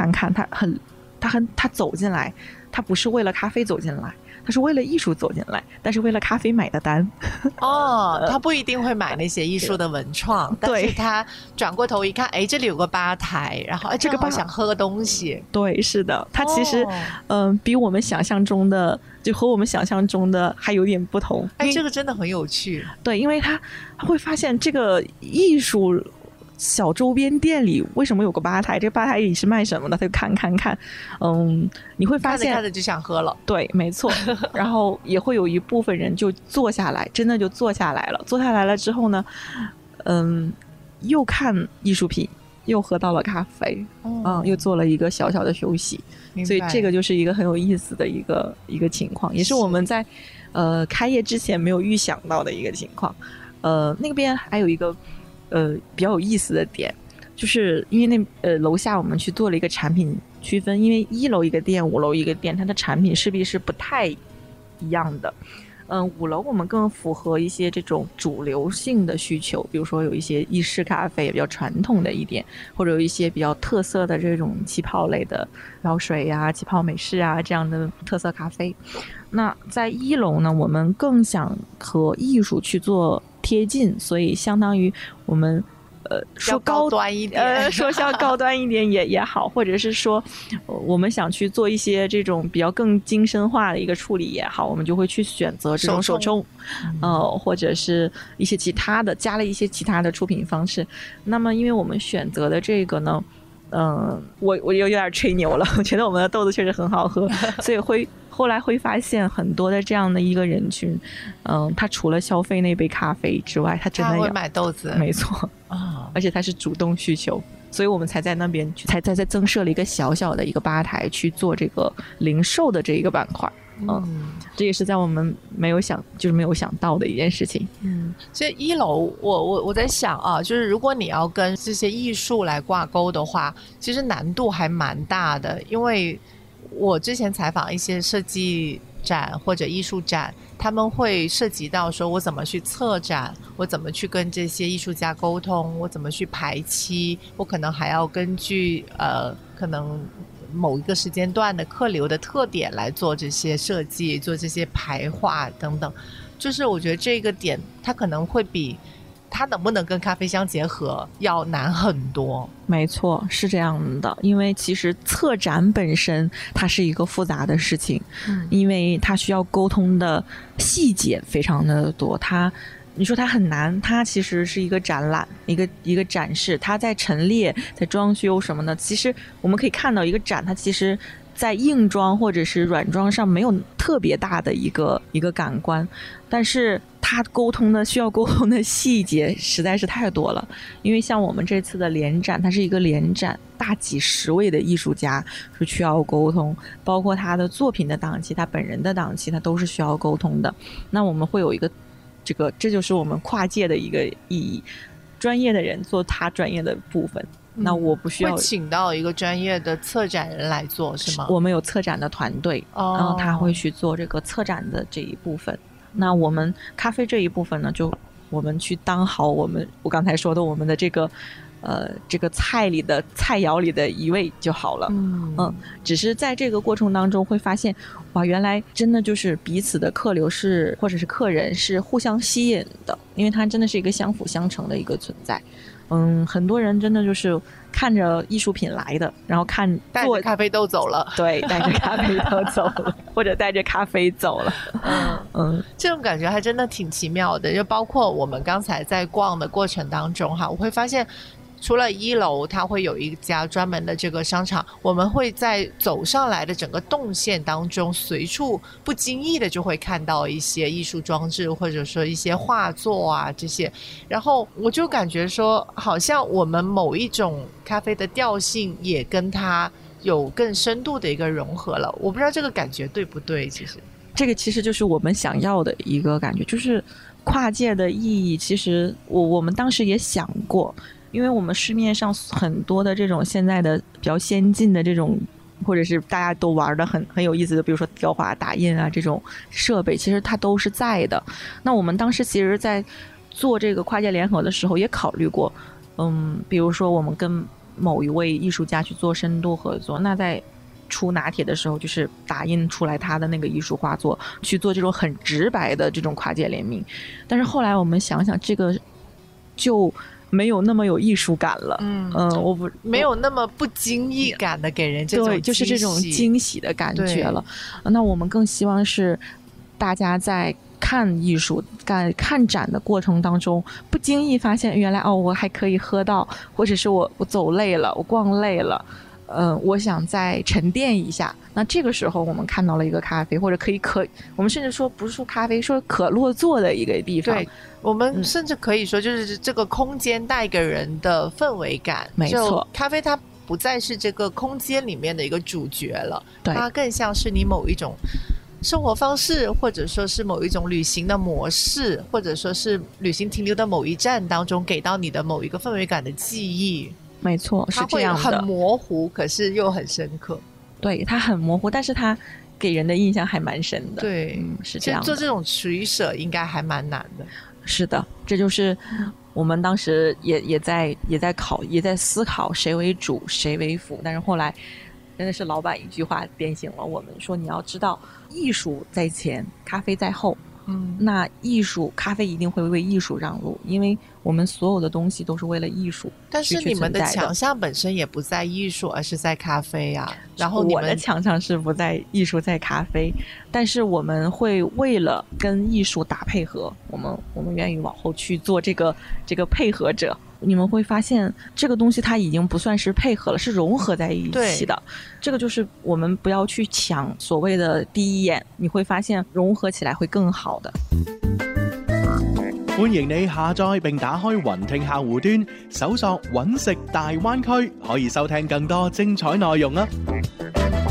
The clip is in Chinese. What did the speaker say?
看看，他走进来，他不是为了咖啡走进来，他是为了艺术走进来，但是为了咖啡买的单。 他不一定会买那些艺术的文创，但是他转过头一看，哎，这里有个吧台，然后这个吧想喝个东西。 对，是的，他其实比我们想象中的，就和我们想象中的还有点不同。 哎，这个真的很有趣。 对，因为他会发现这个艺术小周边店里为什么有个吧台，这个吧台里是卖什么的，他就看，你会发现看着就想喝了。 对，没错。然后也会有一部分人就坐下来，真的就坐下来了。坐下来了之后呢，又看艺术品，又喝到了咖啡，又做了一个小小的休息。所以这个就是一个很有意思的一个情况，也是我们在开业之前没有预想到的一个情况。那边还有一个比较有意思的点，就是因为楼下我们去做了一个产品区分，因为1楼一个店，5楼一个店，它的产品势必是不太一样的。5楼我们更符合一些这种主流性的需求，比如说有一些意式咖啡比较传统的一点，或者有一些比较特色的这种气泡类的绕水啊、气泡美式啊这样的特色咖啡。那在1楼呢，我们更想和艺术去做贴近，所以相当于我们说高端一点， 说像高端一点也好，或者是说我们想去做一些这种比较更精深化的一个处理也好，我们就会去选择这种手冲，或者是一些其他的，加了一些其他的出品方式。那么因为我们选择的这个呢，我有点吹牛了，我觉得我们的豆子确实很好喝，所以后来会发现很多的这样的一个人群，他除了消费那杯咖啡之外，他真的会买豆子， 没错而且他是主动需求，所以我们才在那边才在增设了一个小小的一个吧台去做这个零售的这一个板块。这也是在我们没有想到的一件事情。 所以1楼我在想啊，就是如果你要跟这些艺术来挂钩的话，其实难度还蛮大的，因为我之前采访一些设计展或者艺术展，他们会涉及到说我怎么去策展，我怎么去跟这些艺术家沟通，我怎么去排期，我可能还要根据可能某一个时间段的客流的特点来做这些设计，做这些排画等等。就是我觉得这个点它可能会比它能不能跟咖啡相结合要难很多。 没错，是这样的，因为其实策展本身它是一个复杂的事情，因为它需要沟通的细节非常的多。你说它很难，它其实是一个展览，一个展示，它在陈列、在装修什么的。其实我们可以看到，一个展它其实在硬装或者是软装上没有特别大的一个感官，但是它需要沟通的细节实在是太多了。因为像我们这次的联展，它是一个联展，大几十位的艺术家是需要沟通，包括他的作品的档期、他本人的档期，他都是需要沟通的。那我们会有一个这就是我们跨界的一个意义，专业的人做他专业的部分。那我不需要会请到一个专业的策展人来做是吗？ 我们有策展的团队，然后他会去做这个策展的这一部分。那我们咖啡这一部分呢，就我们去当好我刚才说的我们的这个菜肴里的一味就好了。只是在这个过程当中会发现，哇，原来真的就是彼此的客流或者是客人是互相吸引的，因为它真的是一个相辅相成的一个存在。很多人真的就是看着艺术品来的，然后带着咖啡豆走了。 对，带着咖啡豆走了，或者带着咖啡走了。 这种感觉还真的挺奇妙的。就包括我们刚才在逛的过程当中哈，我会发现除了1楼它会有一家专门的这个商场，我们会在走上来的整个动线当中随处不经意的就会看到一些艺术装置，或者说一些画作啊这些，然后我就感觉说好像我们某一种咖啡的调性也跟它有更深度的一个融合了。我不知道这个感觉对不对。其实这个其实就是我们想要的一个感觉，就是跨界的意义。其实我们当时也想过，因为我们市面上很多的这种现在的比较先进的这种，或者是大家都玩的很有意思的，比如说雕花打印啊这种设备，其实它都是在的。那我们当时其实在做这个跨界联合的时候也考虑过，比如说我们跟某一位艺术家去做深度合作，那在出拿铁的时候就是打印出来他的那个艺术画作，去做这种很直白的这种跨界联名。但是后来我们想想，这个就没有那么有艺术感了。我不没有那么不经意感的给人这种对，就是这种惊喜的感觉了。那我们更希望是大家在看艺术、看展的过程当中，不经意发现原来我还可以喝到，或者是我走累了，我逛累了。我想再沉淀一下，那这个时候我们看到了一个咖啡，或者我们甚至说不是说咖啡，说可落座的一个地方。 对，我们甚至可以说就是这个空间带给人的氛围感。 没错， 咖啡它不再是这个空间里面的一个主角了， 对， 它更像是你某一种生活方式，或者说是某一种旅行的模式，或者说是旅行停留的某一站当中给到你的某一个氛围感的记忆。 没错，是这样的， 它会很模糊，可是又很深刻。 对，它很模糊，但是它给人的印象还蛮深的。 对， 是这样的。 做这种取舍应该还蛮难的。 是的，这就是我们当时也在思考谁为主谁为辅，但是后来真的是老板一句话点醒了我们，说你要知道艺术在前，咖啡在后。那咖啡一定会为艺术让路，因为我们所有的东西都是为了艺术。 但是你们的强项本身也不在艺术，而是在咖啡啊。然后我的强项是不在艺术，在咖啡，但是我们会为了跟艺术打配合，我们愿意往后去做这个配合者。你们会发现这个东西它已经不算是配合了，是融合在一起的。这个就是我們不要去搶所謂的第一眼，你會發現融合起來會更好的。 歡迎你下載並打開雲聽客戶端，搜索揾食大灣區，可以收聽更多精彩內容啊！